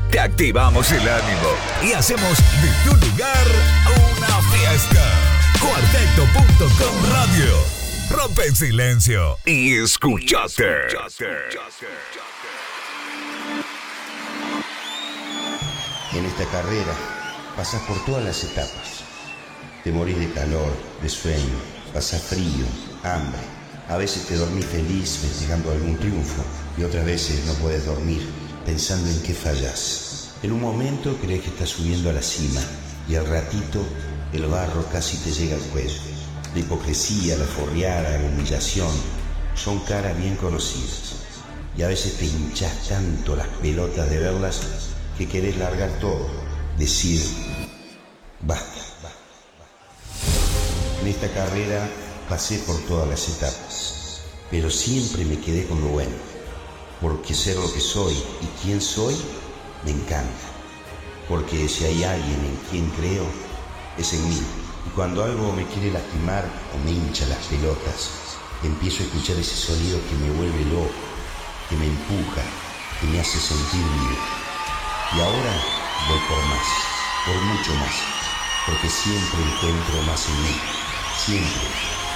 te activamos el ánimo y hacemos de tu lugar una fiesta. Cuarteto.com Radio. Rompe el silencio y escuchate. En esta carrera pasas por todas las etapas. Te morís de calor, de sueño, pasas frío, hambre. A veces te dormís feliz festejando algún triunfo y otras veces no puedes dormir pensando en qué fallas. En un momento crees que estás subiendo a la cima y al ratito el barro casi te llega al cuello. La hipocresía, la forreada, la humillación son caras bien conocidas y a veces te hinchás tanto las pelotas de verlas que querés largar todo, decir basta. En esta carrera pasé por todas las etapas, pero siempre me quedé con lo bueno, porque ser lo que soy y quién soy me encanta, porque si hay alguien en quien creo, es en mí. Y cuando algo me quiere lastimar o me hincha las pelotas, empiezo a escuchar ese sonido que me vuelve loco, que me empuja, que me hace sentir vivo. Y ahora voy por más, por mucho más, porque siempre encuentro más en mí, siempre.